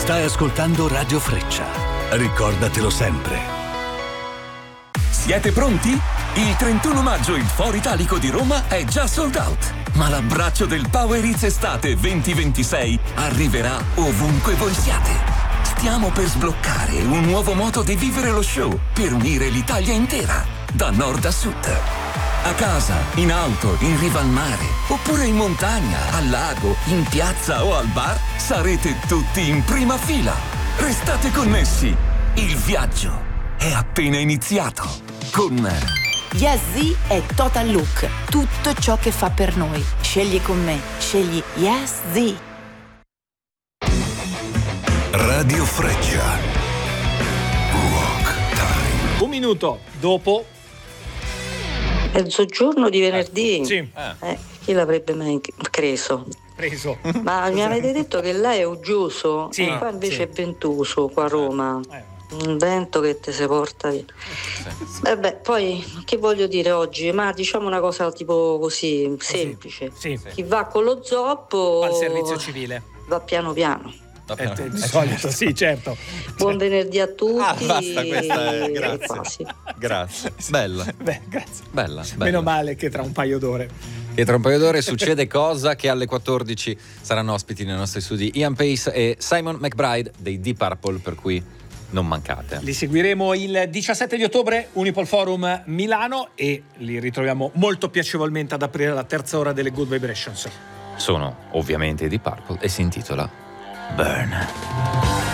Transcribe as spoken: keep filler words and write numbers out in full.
Stai ascoltando Radio Freccia. Ricordatelo sempre. Siete pronti? Il trentuno maggio il Foro Italico di Roma è già sold out. Ma l'abbraccio del Power Hits Estate venti ventisei arriverà ovunque voi siate. Stiamo per sbloccare un nuovo modo di vivere lo show per unire l'Italia intera, da nord a sud. A casa, in auto, in riva al mare, oppure in montagna, al lago, in piazza o al bar, sarete tutti in prima fila. Restate connessi. Il viaggio è appena iniziato. Con Yes Z è Total Look. Tutto ciò che fa per noi. Scegli con me. Scegli Yes Z. Radio Freccia. Rock Time. Un minuto dopo. Mezzogiorno di venerdì? Sì. Eh, chi l'avrebbe mai creso? Preso. Ma mi avete detto che là è uggioso? Sì, e qua invece sì. è ventoso, qua a Roma. Eh. Un vento che te si porta via. Vabbè, poi che voglio dire oggi? Ma diciamo una cosa tipo così, semplice. Sì. Chi va con lo zoppo Al servizio civile. va piano piano. Eh, di solito, sì, certo. Buon venerdì a tutti. Ah, basta, questa è... Grazie. Quasi. Grazie. Bella. Beh, grazie. Bella, bella. Meno male che tra un paio d'ore. E tra un paio d'ore succede cosa che alle quattordici saranno ospiti nei nostri studi Ian Pace e Simon McBride dei Deep Purple, per cui non mancate. Li seguiremo il diciassette di ottobre, Unipol Forum Milano, e li ritroviamo molto piacevolmente ad aprire la terza ora delle Good Vibrations. Sono ovviamente i Deep Purple e si intitola Burn.